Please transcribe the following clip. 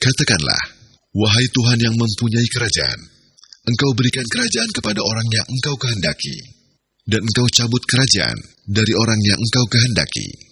Katakanlah, wahai Tuhan yang mempunyai kerajaan, Engkau berikan kerajaan kepada orang yang Engkau kehendaki, dan Engkau cabut kerajaan dari orang yang Engkau kehendaki.